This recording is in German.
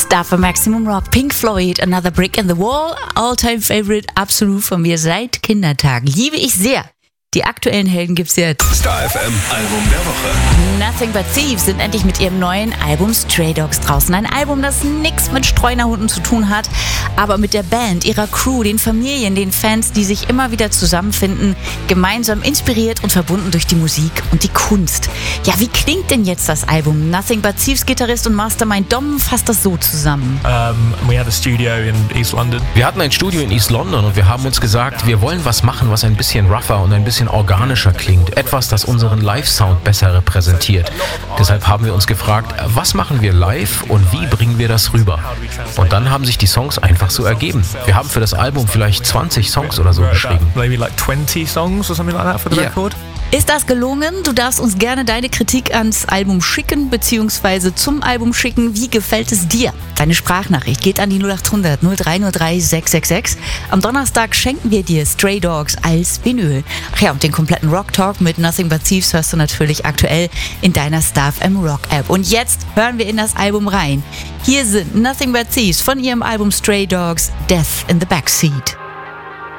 Stuff am Maximum Rock, Pink Floyd, Another Brick in the Wall, All-Time Favorite, absolut von mir seit Kindertagen. Liebe ich sehr. Die aktuellen Helden gibt's jetzt. Star FM Album der Woche. Nothing But Thieves sind endlich mit ihrem neuen Album Stray Dogs draußen. Ein Album, das nichts mit Streunerhunden zu tun hat, aber mit der Band, ihrer Crew, den Familien, den Fans, die sich immer wieder zusammenfinden, gemeinsam inspiriert und verbunden durch die Musik und die Kunst. Ja, wie klingt denn jetzt das Album? Nothing But Thieves Gitarrist und Mastermind Dom fasst das so zusammen. We had a studio in East London. Wir hatten ein Studio in East London und wir haben uns gesagt, wir wollen was machen, was ein bisschen rougher und ein bisschen organischer klingt. Etwas, das unseren Live-Sound besser repräsentiert. Deshalb haben wir uns gefragt, was machen wir live und wie bringen wir das rüber? Und dann haben sich die Songs einfach so ergeben. Wir haben für das Album vielleicht 20 Songs oder so geschrieben. Maybe like 20 songs or something like that for the record. Ist das gelungen? Du darfst uns gerne deine Kritik ans Album schicken, beziehungsweise zum Album schicken. Wie gefällt es dir? Deine Sprachnachricht geht an die 0800 0303 666. Am Donnerstag schenken wir dir Stray Dogs als Vinyl. Ach ja, und den kompletten Rock Talk mit Nothing But Thieves hörst du natürlich aktuell in deiner Star FM Rock App. Und jetzt hören wir in das Album rein. Hier sind Nothing But Thieves von ihrem Album Stray Dogs, Death in the Backseat.